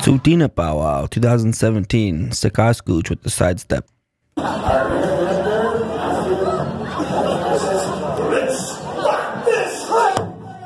Tutina Powwow 2017. Sakai Scooch with the sidestep. Let's